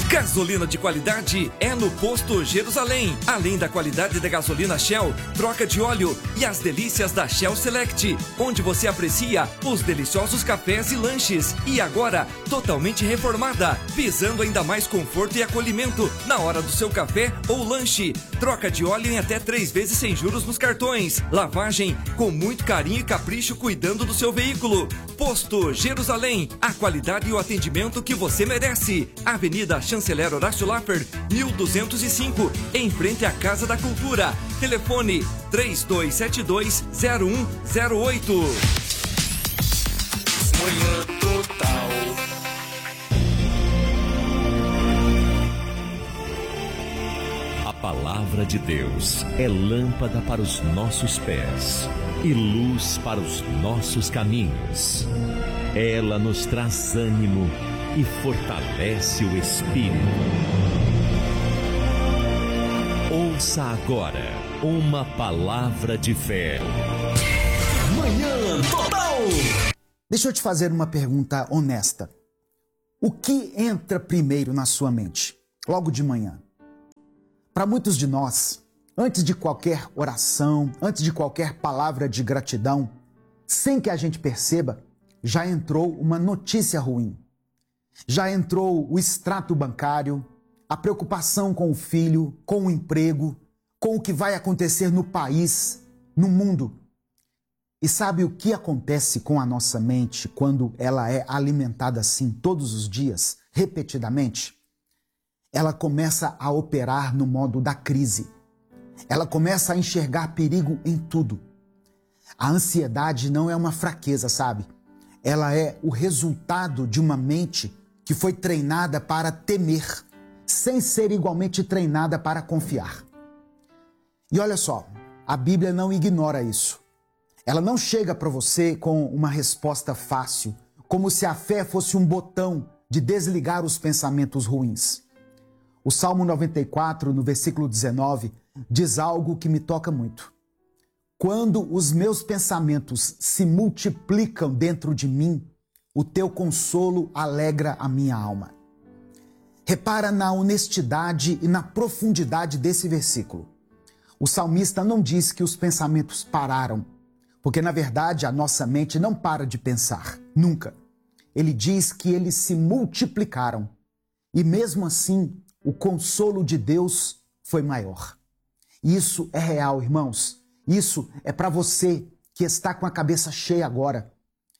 Gasolina de qualidade é no Posto Jerusalém. Além da qualidade da gasolina Shell, troca de óleo e as delícias da Shell Select, onde você aprecia os deliciosos cafés e lanches. E agora, totalmente reformada, visando ainda mais conforto e acolhimento na hora do seu café ou lanche. Troca de óleo em até 3 vezes sem juros nos cartões. Lavagem com muito carinho e capricho cuidando do seu veículo. Posto Jerusalém, a qualidade e o atendimento que você merece. Avenida Chanceler Horácio Laffer, 1205, em frente à Casa da Cultura. Telefone 3272-0108. Manhã Total. A palavra de Deus é lâmpada para os nossos pés e luz para os nossos caminhos. Ela nos traz ânimo e fortalece o espírito. Ouça agora uma palavra de fé. Manhã Total. Deixa eu te fazer uma pergunta honesta. O que entra primeiro na sua mente, logo de manhã? Para muitos de nós, antes de qualquer oração, antes de qualquer palavra de gratidão, sem que a gente perceba, já entrou uma notícia ruim. Já entrou o extrato bancário, a preocupação com o filho, com o emprego, com o que vai acontecer no país, no mundo. E sabe o que acontece com a nossa mente quando ela é alimentada assim todos os dias, repetidamente? Ela começa a operar no modo da crise. Ela começa a enxergar perigo em tudo. A ansiedade não é uma fraqueza, sabe? Ela é o resultado de uma mente que foi treinada para temer, sem ser igualmente treinada para confiar. E olha só, a Bíblia não ignora isso. Ela não chega para você com uma resposta fácil, como se a fé fosse um botão de desligar os pensamentos ruins. O Salmo 94, no versículo 19, diz algo que me toca muito. Quando os meus pensamentos se multiplicam dentro de mim, o teu consolo alegra a minha alma. Repara na honestidade e na profundidade desse versículo. O salmista não diz que os pensamentos pararam, porque na verdade a nossa mente não para de pensar, nunca. Ele diz que eles se multiplicaram e mesmo assim o consolo de Deus foi maior. Isso é real, irmãos. Isso é para você que está com a cabeça cheia agora.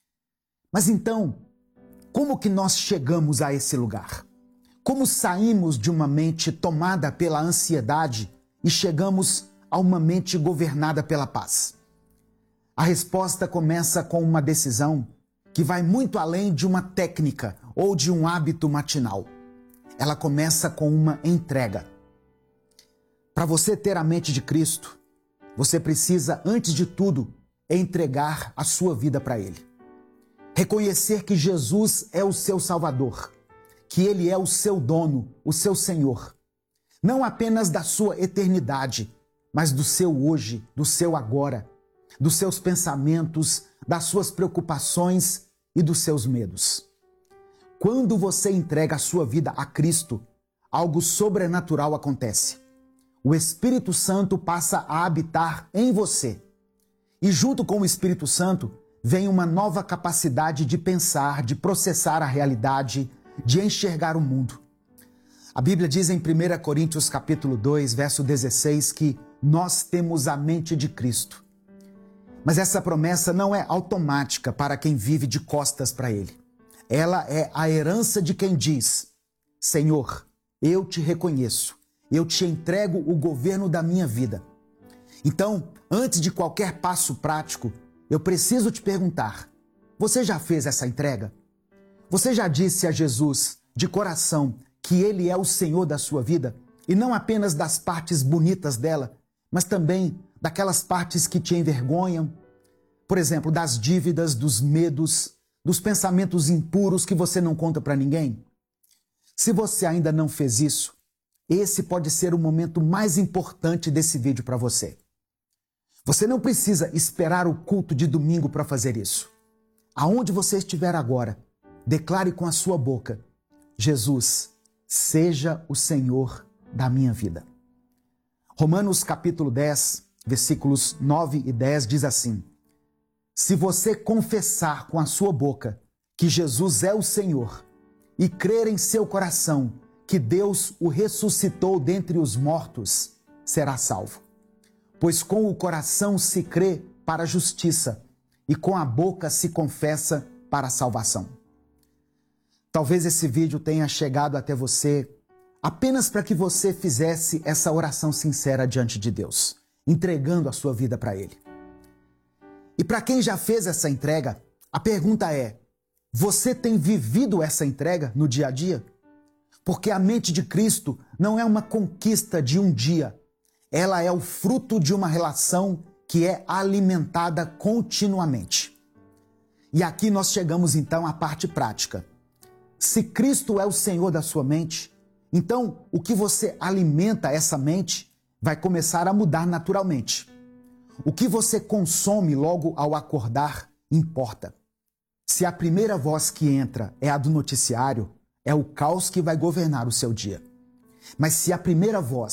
Mas então, como que nós chegamos a esse lugar? Como saímos de uma mente tomada pela ansiedade e chegamos a uma mente governada pela paz? A resposta começa com uma decisão que vai muito além de uma técnica ou de um hábito matinal. Ela começa com uma entrega. Para você ter a mente de Cristo, você precisa, antes de tudo, entregar a sua vida para Ele. Reconhecer que Jesus é o seu Salvador, que Ele é o seu dono, o seu Senhor. Não apenas da sua eternidade, mas do seu hoje, do seu agora, dos seus pensamentos, das suas preocupações e dos seus medos. Quando você entrega a sua vida a Cristo, algo sobrenatural acontece. O Espírito Santo passa a habitar em você. E junto com o Espírito Santo, vem uma nova capacidade de pensar, de processar a realidade, de enxergar o mundo. A Bíblia diz em 1 Coríntios capítulo 2, verso 16, que nós temos a mente de Cristo. Mas essa promessa não é automática para quem vive de costas para Ele. Ela é a herança de quem diz: Senhor, eu te reconheço, eu te entrego o governo da minha vida. Então, antes de qualquer passo prático, eu preciso te perguntar: você já fez essa entrega? Você já disse a Jesus, de coração, que Ele é o Senhor da sua vida? E não apenas das partes bonitas dela, mas também daquelas partes que te envergonham? Por exemplo, das dívidas, dos medos, dos pensamentos impuros que você não conta para ninguém? Se você ainda não fez isso, esse pode ser o momento mais importante desse vídeo para você. Você não precisa esperar o culto de domingo para fazer isso. Aonde você estiver agora, declare com a sua boca: Jesus, seja o Senhor da minha vida. Romanos capítulo 10, versículos 9 e 10 diz assim: se você confessar com a sua boca que Jesus é o Senhor e crer em seu coração que Deus o ressuscitou dentre os mortos, será salvo. Pois com o coração se crê para a justiça e com a boca se confessa para a salvação. Talvez esse vídeo tenha chegado até você apenas para que você fizesse essa oração sincera diante de Deus, entregando a sua vida para Ele. E para quem já fez essa entrega, a pergunta é: você tem vivido essa entrega no dia a dia? Porque a mente de Cristo não é uma conquista de um dia, ela é o fruto de uma relação que é alimentada continuamente. E aqui nós chegamos então à parte prática. Se Cristo é o Senhor da sua mente, então o que você alimenta essa mente vai começar a mudar naturalmente. O que você consome logo ao acordar importa. Se a primeira voz que entra é a do noticiário, é o caos que vai governar o seu dia. Mas se a primeira voz